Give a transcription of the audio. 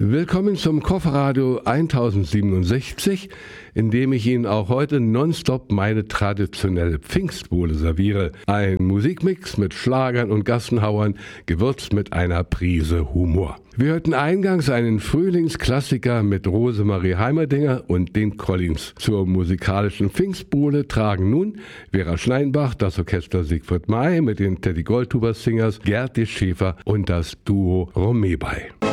Willkommen zum Kofferradio 1067, in dem ich Ihnen auch heute nonstop meine traditionelle Pfingstbowle serviere. Ein Musikmix mit Schlagern und Gassenhauern, gewürzt mit einer Prise Humor. Wir hörten eingangs einen Frühlingsklassiker mit Rosemarie Heimerdinger und den Collins. Zur musikalischen Pfingstbowle tragen nun Vera Schneinbach, das Orchester Siegfried May mit den Teddy Goldhuber Singers, Gerti Schäfer und das Duo Romé bei.